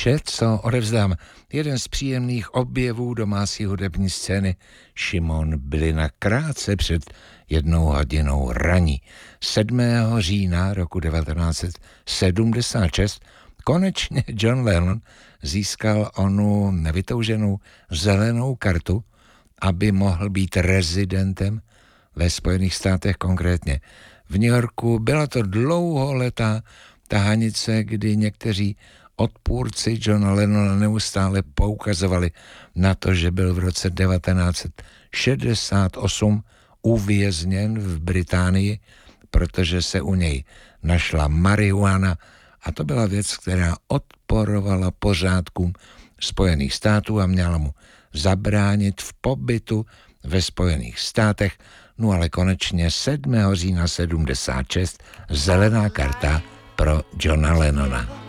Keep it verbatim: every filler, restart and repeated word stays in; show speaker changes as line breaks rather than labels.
vše, co odevzdám. Jeden z příjemných objevů domácí hudební scény, Šimon Bylina, krátce před jednou hodinou raní. sedmého října roku devatenáct set sedmdesát šest konečně John Lennon získal onu nevytouženou zelenou kartu, aby mohl být rezidentem ve Spojených státech, konkrétně v New Yorku. Byla to dlouholetá tahanice, kdy někteří odpůrci Johna Lennona neustále poukazovali na to, že byl v roce devatenáct set šedesát osm uvězněn v Británii, protože se u něj našla marihuana, a to byla věc, která odporovala pořádkům Spojených států a měla mu zabránit v pobytu ve Spojených státech. No ale konečně sedmého října sedmdesát šest zelená karta pro Johna Lennona.